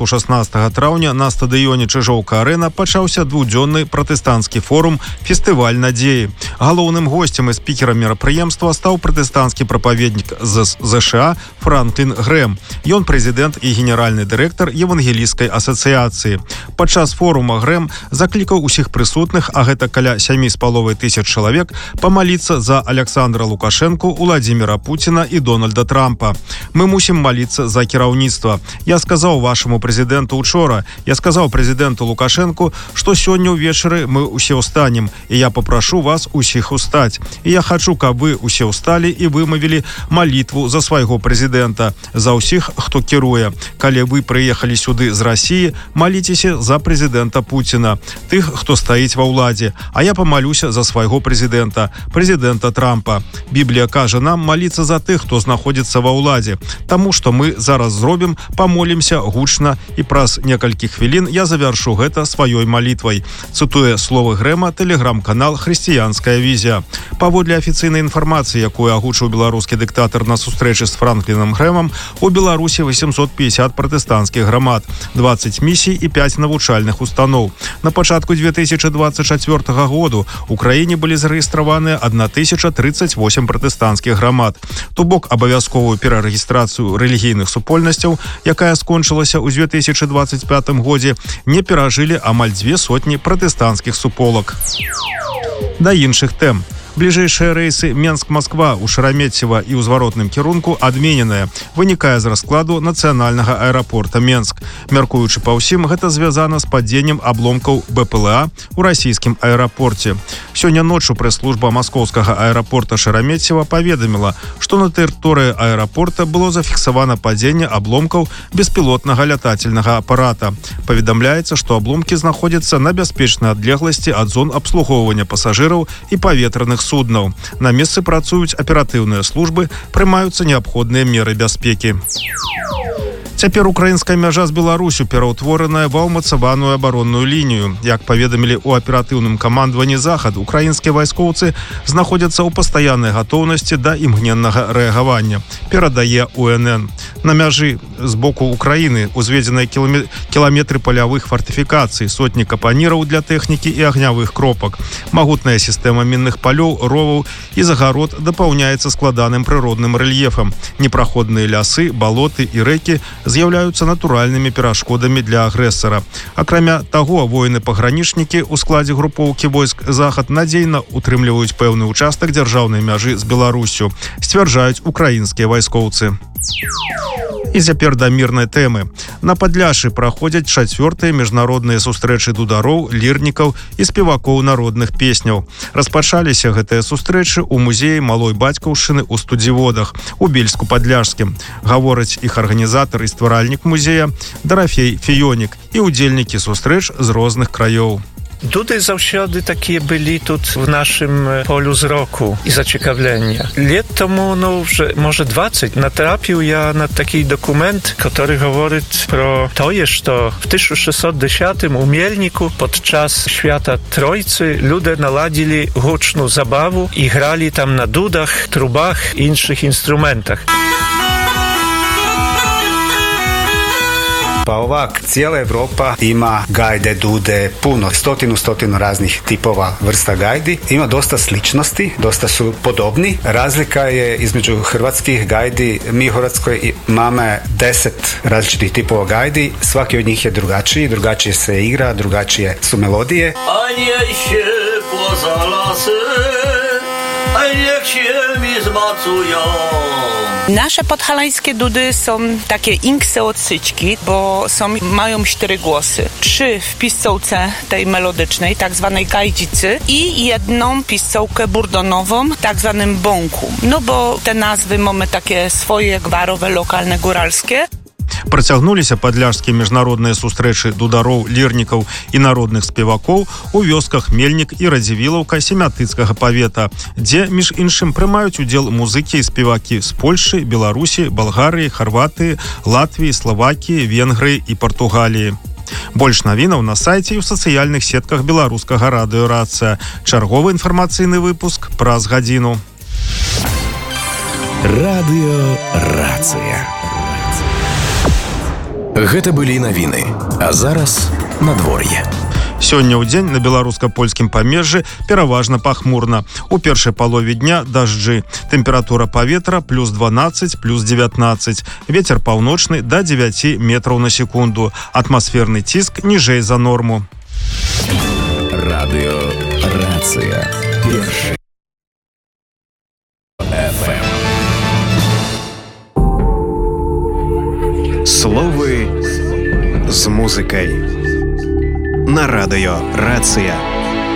Мінску 16 траўня на стадыёне Чыжоўка-арэна пачаўся двухдзённы пратэстанцкі форум «Фестываль надзеі». Галоўным госцем і спікерам мерапрыемства стаў пратэстанцкі прапаведнік з ЗША Франклін Грэм. Ён прэзідэнт і генеральны дырэктар Евангелійскай асацыяцыі. Падчас форума Грэм заклікаў усіх прысутных, а гэта каля 7,5 тысяч чалавек, памаліцца за Александра Лукашенку, Владимира Путина і Дональда Трампа. Мы мусім маліцца за кіраўніцтва. Я сказаў вашаму прэзідэнту учора, я сказаў прэзідэнту Лукашенку, што сёння ўвечары мы ўсе ўстанем, і я папрашу вас усіх устаць. І я хачу, каб вы ўсе ўсталі і вымавілі малітву за свайго прэзідэнта, за ўсіх, хто кіруе. Калі вы прыехалі сюды з Расіі, маліцеся за прэзідэнта Путина, тых, хто стаіць ва ўладзе, а я памалюся за свайго прэзідэнта Трампа. Біблія кажа нам маліцца за тых, хто знаходзіцца ва ўладзе. Таму, што мы зараз зробім, памолімся гучна, і праз некалькі хвілін я завяршу гэта сваёй малітвай. Цытуе словы Грэма тэлеграм-канал «Хрысціянская візія». Паводле афіцыйнай інфармацыі, якую агучыў беларускі дыктатар на сустрэчы з Франкліном Грэмам, у Беларусі 850 пратэстанцкіх грамад, 20 місій і 5 навучальных устаноў. На пачатку 2024 году у краіне былі зарэгістраваныя 1038 пратэстанцкіх грамад. То бок абавязковую перарэгістрацыю рэлігійных супольнасцяў, якая скончылася ў 2025 годзе, не перажылі амаль 200 пратэстанцкіх суполак. Да іншых тэм. Бліжэйшыя рэйсы Менск-Москва ў Шереметьево і ў зваротным кірунку адмененыя, вынікае з раскладу нацыянальнага аэрапорта Менск. Мяркуючы па ўсім, гэта звязана з падзеннем абломкаў БПЛА ў расійскім аэрапорце. Сёння ноччу прэс-служба маскоўскага аэрапорта Шереметьево паведаміла, што на тэрыторыі аэрапорта было зафіксавана падзенне абломкаў беспілотнага лятательнага апарата. Паведамляецца, што абломкі знаходзяцца на бяспечнай адлегласці ад зон абслугоўвання пасажыраў і паветраных суднаў. На месцы працуюць аператыўныя службы, прымаюцца неабходныя меры бяспекі. Цяпер украінская мяжа з Беларусю пераўтвораная ва ўмацаваную абаронную лінію. Як паведамілі ў аператыўным камандаванні «Захад», украінскія вайскоўцы знаходзяцца ў пастаяннай гатоўнасці да імгненнага рэагавання, перадае УНН. На мяжы з боку Украіны узведзеныя кіламетры палявых фартыфікацый, сотні капаніраў для тэхнікі і агнявых кропак. Магутная сістэма мінных палёў, роваў і загарод дапаўняецца складаным прыродным рэльефам. Непраходныя лясы, балоты і рэкі з'яўляюцца натуральнымі перашкодамі для агрэсара. Акрамя таго, воіны-пагранічнікі ў складзе групоўкі войск «Захад» надзейна утрымліваюць пэўны ўчастак дзяржаўнай мяжы з Беларусю, сцвярджаюць украінскія вайскоўцы. І цяпер да мірнай тэмы. На Падляшшы праходзяць 4-тыя міжнародныя сустрэчы дудароў, лірнікаў і спевакоў народных песняў. Распачаліся гэтыя сустрэчы ў музеі малой бацькаўшчыны ў Студзіводах, у Бельску-Падляшскім. Гавораць іх арганізатар і стваральнік музея Дарафей Фіёнік і ўдзельнікі сустрэч з розных краёў. Dudy zаўсёды такие byli тут w naszym polu wzroku i zaciekawienia. Lat temu, może 20, natrafił ja na taki dokument, który mówi pro to, że w 1610 u Mielniku podczas świata Trójcy ludzie naladzili huczną zabawę i grali tam na dudach, trubach i innych instrumentach. Pa ovak, cijela Evropa ima gajde, dude, puno, stotinu raznih tipova vrsta gajdi. Ima dosta sličnosti, dosta su podobni. Razlika je između hrvatskih gajdi, mi u Hrvatskoj imamo 10 različitih tipova gajdi. Svaki od njih je drugačiji, drugačije se igra, drugačije su melodije. A niech się poza lasy, a niech się mi zmacują. Nasze podhalańskie dudy są takie inkseocyćki, bo mają 4 głosy. 3 w piscołce tej melodycznej, tak zwanej gajdzicy i jedną piscołkę burdonową, tak zwanym bąku. No bo te nazwy mamy takie swoje gwarowe, lokalne, góralskie. Працягнуліся падляшскія міжнародныя сустрэчы дудароў, лірнікаў і народных спевакоў у вёсках Мельнік і Радзівілаўка Семятыцкага павета, дзе, між іншым, прымаюць удзел музыкі і спевакі з Польшы, Беларусі, Балгарыі, Харватыі, Латвіі, Славакіі, Венгрыі і Партугаліі. Больш навінаў на сайце і ў сацыяльных сетках беларускага радыё «Рацыя». Чарговы інфармацыйны выпуск праз гадзіну. Радыё «Рацыя». Гэта былі навіны. А зараз надвор'е. Сёння ў дзень на беларуска-польскім памежжы пераважна пахмурна. У першай палове дня дажджы. Тэмпература паветра плюс 12, плюс 19. Вецер паўночны да 9 метраў на секунду. Атмасферны ціск ніжэй за норму. Радыё Рацыя. Першы FM. Словы з музыкай. На радыё Рацыя.